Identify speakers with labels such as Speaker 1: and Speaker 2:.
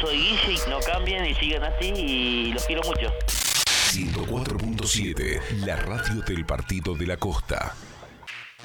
Speaker 1: soy Guille y no cambien y sigan así y los quiero mucho.
Speaker 2: 104.7, la radio del Partido de la Costa.